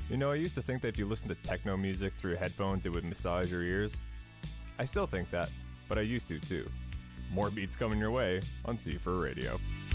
You know, I used to think that if you listen to techno music through headphones, it would massage your ears. I still think that, but I used to too. More beats coming your way on C4 Radio.